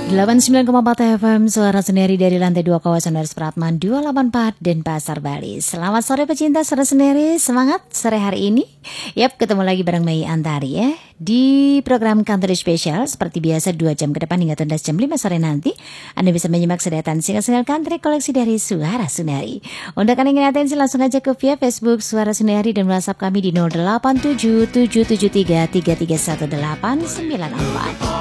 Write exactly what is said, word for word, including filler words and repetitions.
delapan puluh sembilan koma empat F M Suara Seneri dari lantai dua kawasan Haris Pratman dua delapan empat Denpasar, Bali. Selamat sore pecinta Suara Seneri, semangat sore hari ini. Yap, ketemu lagi bareng Mei Antari ya di program Country Special. Seperti biasa dua jam ke depan hingga tuntas jam lima sore nanti Anda bisa menyimak sedetan single-single country koleksi dari Suara Seneri. Untuk Anda yang ingin atensi langsung aja ke via Facebook Suara Seneri dan WhatsApp kami di nol delapan tujuh tujuh tujuh tiga tiga tiga satu delapan sembilan empat.